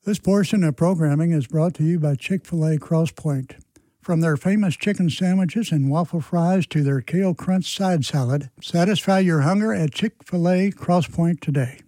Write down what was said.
This portion of programming is brought to you by Chick-fil-A Cross Point. From their famous chicken sandwiches and waffle fries to their kale crunch side salad, satisfy your hunger at Chick-fil-A Cross Point today.